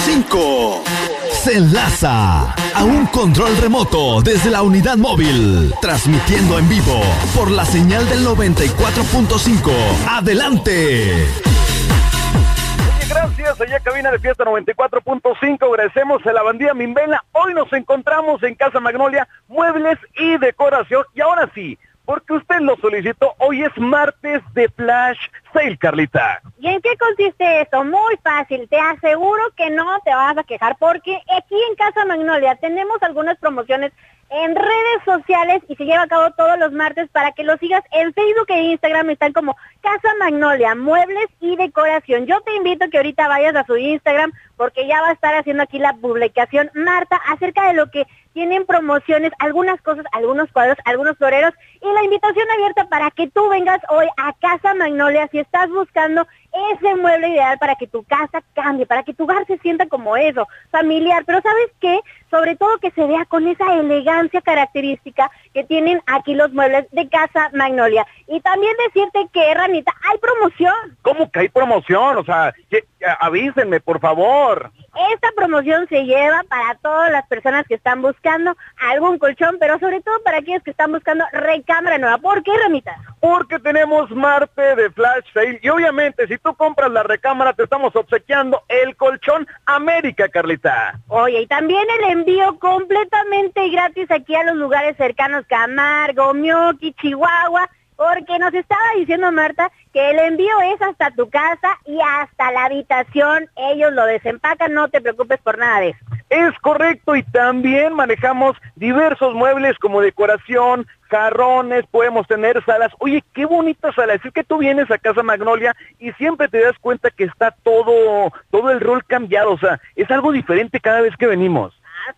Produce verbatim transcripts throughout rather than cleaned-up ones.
cinco se enlaza a un control remoto desde la unidad móvil, transmitiendo en vivo por la señal del noventa y cuatro punto cinco. ¡Adelante! Gracias, allá cabina de Fiesta noventa y cuatro punto cinco, agradecemos a la bandía Mimbela. Hoy nos encontramos en Casa Magnolia, muebles y decoración, y ahora sí, porque usted lo solicitó, hoy es martes de Flash Sale, Carlita. ¿Y en qué consiste esto? Muy fácil, te aseguro que no te vas a quejar, porque aquí en Casa Magnolia tenemos algunas promociones en redes sociales y se lleva a cabo todos los martes para que lo sigas en Facebook e Instagram. Están como Casa Magnolia, muebles y decoración. Yo te invito a que ahorita vayas a su Instagram porque ya va a estar haciendo aquí la publicación Marta acerca de lo que tienen promociones, algunas cosas, algunos cuadros, algunos floreros, y la invitación abierta para que tú vengas hoy a Casa Magnolia si estás buscando ese mueble ideal para que tu casa cambie, para que tu hogar se sienta como eso, familiar. Pero ¿sabes qué? Sobre todo que se vea con esa elegancia característica que tienen aquí los muebles de Casa Magnolia. Y también decirte que, Ranita, hay promoción. ¿Cómo que hay promoción? O sea, que, avísenme, por favor. Esta promoción se lleva para todas las personas que están buscando algún colchón, pero sobre todo para aquellos que están buscando recámara nueva. ¿Por qué, Ramita? Porque tenemos martes de Flash Sale y obviamente si tú compras la recámara te estamos obsequiando el colchón América, Carlita. Oye, y también el envío completamente gratis aquí a los lugares cercanos, Camargo, Mioqui, Chihuahua, porque nos estaba diciendo Marta que el envío es hasta tu casa y hasta la habitación. Ellos lo desempacan, no te preocupes por nada de eso. Es correcto, y también manejamos diversos muebles como decoración, jarrones, podemos tener salas. Oye, qué bonita sala. Es que tú vienes a Casa Magnolia y siempre te das cuenta que está todo, todo el rol cambiado. O sea, es algo diferente cada vez que venimos.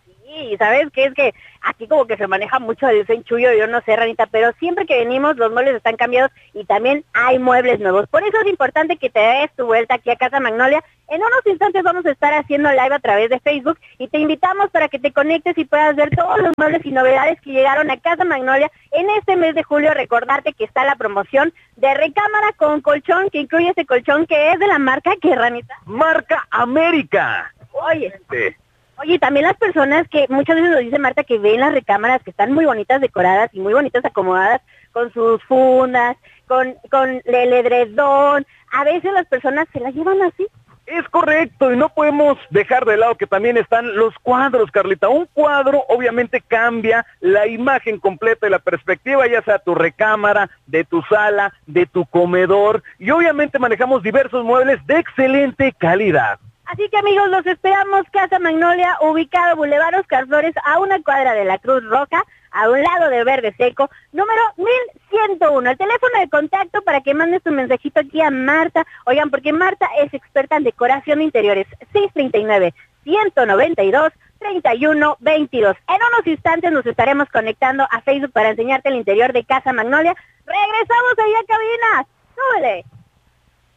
Y sabes que es que aquí como que se maneja mucho el desenchullo, yo no sé, Ranita, pero siempre que venimos los muebles están cambiados y también hay muebles nuevos. Por eso es importante que te des tu vuelta aquí a Casa Magnolia. En unos instantes vamos a estar haciendo live a través de Facebook y te invitamos para que te conectes y puedas ver todos los muebles y novedades que llegaron a Casa Magnolia en este mes de julio. Recordarte que está la promoción de recámara con colchón, que incluye ese colchón que es de la marca, ¿qué, Ranita? Marca América. Oye, sí. Oye, también las personas que muchas veces nos dice Marta que ven las recámaras que están muy bonitas decoradas y muy bonitas acomodadas con sus fundas, con, con el edredón, a veces las personas se las llevan así. Es correcto, y no podemos dejar de lado que también están los cuadros, Carlita. Un cuadro obviamente cambia la imagen completa y la perspectiva, ya sea tu recámara, de tu sala, de tu comedor, y obviamente manejamos diversos muebles de excelente calidad. Así que amigos, los esperamos, Casa Magnolia, ubicado Boulevard Oscar Flores, a una cuadra de la Cruz Roja, a un lado de Verde Seco, número mil ciento uno. El teléfono de contacto para que mandes tu mensajito aquí a Marta. Oigan, porque Marta es experta en decoración de interiores. seis treinta y nueve, ciento noventa y dos, treinta y uno veintidós. En unos instantes nos estaremos conectando a Facebook para enseñarte el interior de Casa Magnolia. Regresamos allá a cabina. ¡Súbele!